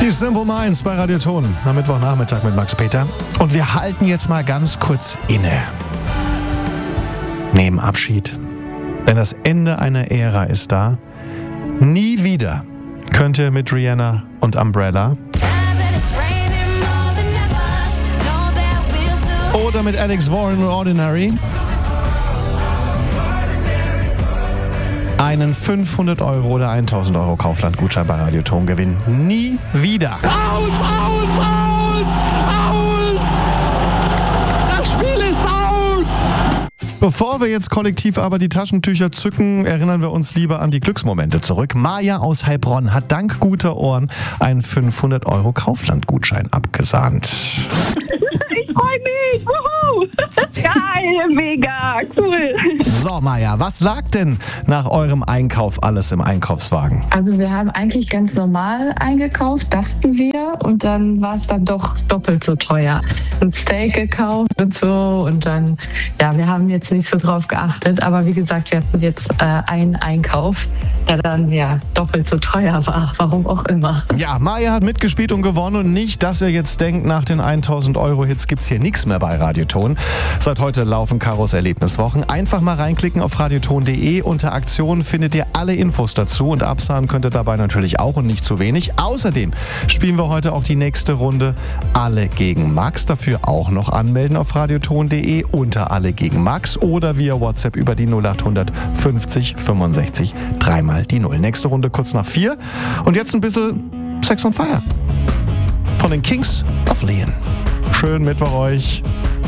Die Simple Minds bei Radio Ton am Mittwochnachmittag mit Max Peter. Und wir halten jetzt mal ganz kurz inne. Nehmen Abschied. Denn das Ende einer Ära ist da. Nie wieder könnt ihr mit Rihanna und Umbrella oder mit Alex Warren und Ordinary einen 500 € oder 1000 € Kaufland-Gutschein bei Radio Ton gewinnen. Nie wieder. Aus! Das Spiel ist aus! Bevor wir jetzt kollektiv aber die Taschentücher zücken, erinnern wir uns lieber an die Glücksmomente zurück. Maja aus Heilbronn hat dank guter Ohren einen 500 € Kaufland-Gutschein abgesahnt. Ich freue mich! Wuhu! Geil, mega, cool! So, Maja, was lag denn nach eurem Einkauf alles im Einkaufswagen? Also wir haben eigentlich ganz normal eingekauft, dachten wir, und dann war es dann doch doppelt so teuer. Ein Steak gekauft und so, und dann, ja, wir haben jetzt nicht so drauf geachtet, aber wie gesagt, wir hatten jetzt einen Einkauf, der dann ja doppelt so teuer war, warum auch immer. Ja, Maja hat mitgespielt und gewonnen, und nicht, dass ihr jetzt denkt, nach den 1000 € Hits gibt's hier nichts mehr bei Radio Ton. Seit heute laufen Karos Erlebniswochen. Einfach mal reinklicken auf radioton.de. Unter Aktionen findet ihr alle Infos dazu, und absahnen könnt ihr dabei natürlich auch, und nicht zu wenig. Außerdem spielen wir heute auch die nächste Runde Alle gegen Max. Dafür auch noch anmelden auf radioton.de unter Alle gegen Max oder via WhatsApp über die 0800 50 65 3 die 0. Nächste Runde kurz nach 4. Und jetzt ein bisschen Sex on Fire von den Kings of Leon. Schönen Mittwoch euch.